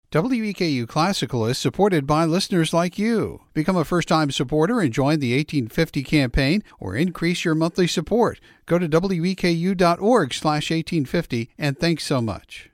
WEKU Classical is supported by listeners like you. Become a first-time supporter and join the 1850 campaign or increase your monthly support. Go to weku.org/1850 and thanks so much.